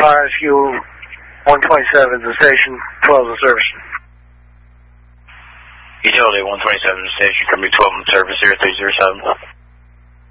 fuel 127 to station, 12 to service. Utility 127 to station, coming 12 in service, 0307.